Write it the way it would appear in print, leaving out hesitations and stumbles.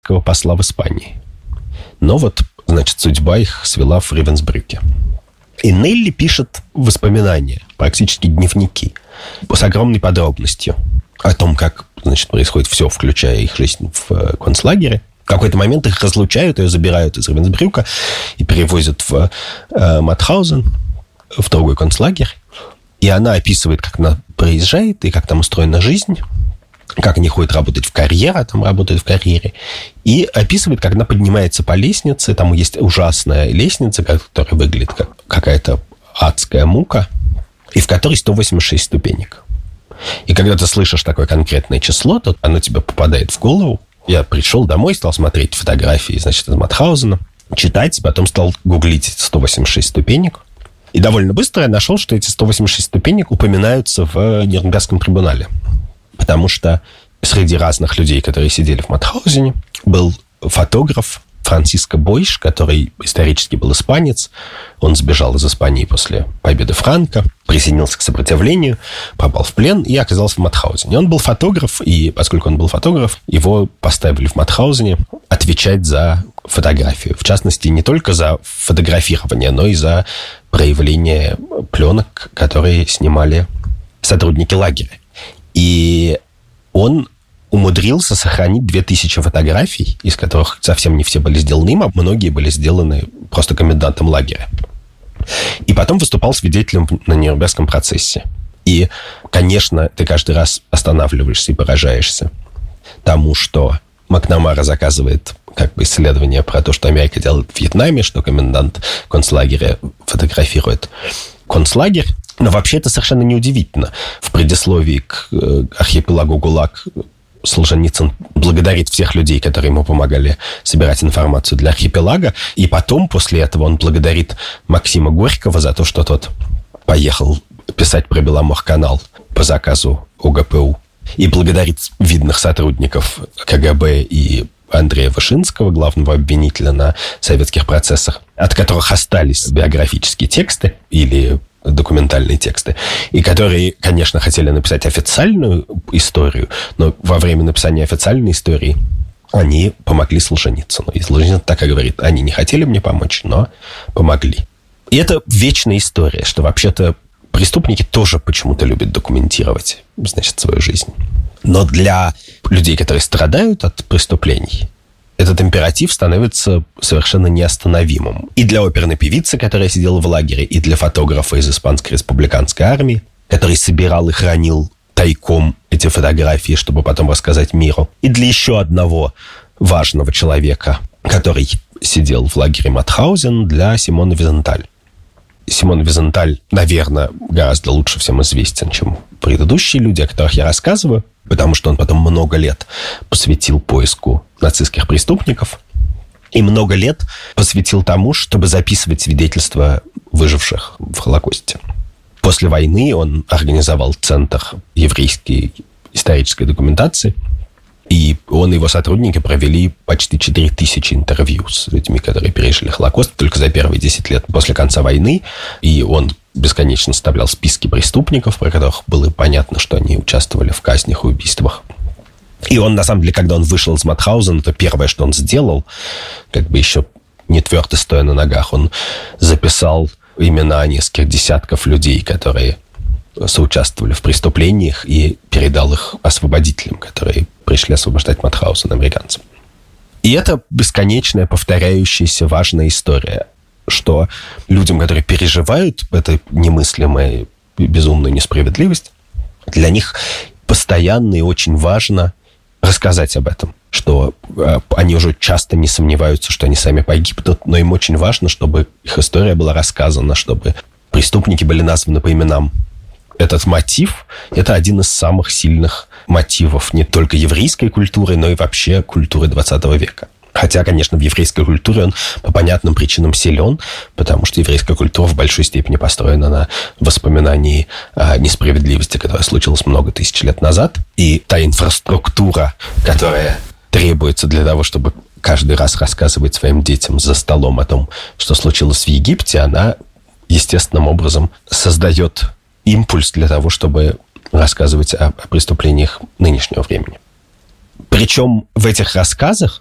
посла в Испании. Но вот, значит, судьба их свела в Равенсбрюке. И Нелли пишет воспоминания, практически дневники, с огромной подробностью о том, как, значит, происходит все, включая их жизнь в концлагере. В какой-то момент их разлучают, ее забирают из Равенсбрюка и перевозят в Матхаузен, в другой концлагерь. И она описывает, как она приезжает и как там устроена жизнь, как они ходят работать в карьер, а там работают в карьере. И описывает, как она поднимается по лестнице. Там есть ужасная лестница, которая выглядит как какая-то адская мука, и в которой 186 ступенек. И когда ты слышишь такое конкретное число, то оно тебе попадает в голову. Я пришел домой, стал смотреть фотографии, значит, из Матхаузена, читать, потом стал гуглить 186 ступенек. И довольно быстро я нашел, что эти 186 ступенек упоминаются в Нюрнбергском трибунале. Потому что среди разных людей, которые сидели в Матхаузене, был фотограф Франциско Бойш, который исторически был испанец. Он сбежал из Испании после победы Франко, присоединился к сопротивлению, попал в плен и оказался в Матхаузене. Он был фотограф, и поскольку он был фотограф, его поставили в Матхаузене отвечать за фотографию. В частности, не только за фотографирование, но и за проявление пленок, которые снимали сотрудники лагеря. И он умудрился сохранить 2000 фотографий, из которых совсем не все были сделаны им, а многие были сделаны просто комендантом лагеря. И потом выступал свидетелем на Нюрнбергском процессе. И, конечно, ты каждый раз останавливаешься и поражаешься тому, что Макнамара заказывает как бы исследование про то, что Америка делает в Вьетнаме, что комендант концлагеря фотографирует концлагерь. Но вообще это совершенно неудивительно. В предисловии к архипелагу ГУЛАГ Солженицын благодарит всех людей, которые ему помогали собирать информацию для архипелага. И потом, после этого, он благодарит Максима Горького за то, что тот поехал писать про Беломорканал по заказу ОГПУ. И благодарит видных сотрудников КГБ и Андрея Вышинского, главного обвинителя на советских процессах, от которых остались биографические тексты или документальные тексты, и которые, конечно, хотели написать официальную историю, но во время написания официальной истории они помогли Солженицыну. И Солженицын так и говорит: они не хотели мне помочь, но помогли. И это вечная история, что вообще-то преступники тоже почему-то любят документировать, значит, свою жизнь. Но для людей, которые страдают от преступлений, этот императив становится совершенно неостановимым. И для оперной певицы, которая сидела в лагере, и для фотографа из Испанской республиканской армии, который собирал и хранил тайком эти фотографии, чтобы потом рассказать миру. И для еще одного важного человека, который сидел в лагере Матхаузен, для Симона Визенталь. Симон Визенталь, наверное, гораздо лучше всем известен, чем предыдущие люди, о которых я рассказываю, потому что он потом много лет посвятил поиску нацистских преступников и много лет посвятил тому, чтобы записывать свидетельства выживших в Холокосте. После войны он организовал Центр еврейской исторической документации, и он и его сотрудники провели почти 4000 интервью с людьми, которые пережили Холокост только за первые 10 лет после конца войны. И он бесконечно составлял списки преступников, про которых было понятно, что они участвовали в казнях и убийствах. И он, на самом деле, когда он вышел из Матхаузена, то первое, что он сделал, как бы еще не твердо стоя на ногах, он записал имена нескольких десятков людей, которые соучаствовали в преступлениях, и передал их освободителям, которые пришли освобождать Матхаузен американцам. И это бесконечная, повторяющаяся важная история, что людям, которые переживают эту немыслимую, безумную несправедливость, для них постоянно и очень важно рассказать об этом, что они уже часто не сомневаются, что они сами погибнут, но им очень важно, чтобы их история была рассказана, чтобы преступники были названы по именам. Этот мотив – это один из самых сильных мотивов не только еврейской культуры, но и вообще культуры 20 века. Хотя, конечно, в еврейской культуре он по понятным причинам силен, потому что еврейская культура в большой степени построена на воспоминании о несправедливости, которая случилась много тысяч лет назад. И та инфраструктура, которая требуется для того, чтобы каждый раз рассказывать своим детям за столом о том, что случилось в Египте, она естественным образом создает импульс для того, чтобы рассказывать о преступлениях нынешнего времени. Причем в этих рассказах